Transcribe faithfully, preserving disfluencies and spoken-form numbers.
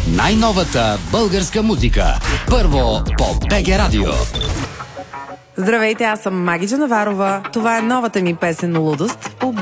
Най-новата българска музика. Първо по БГ Радио. Здравейте, аз съм Маги Джанаварова. Това е новата ми песен "Лудост" по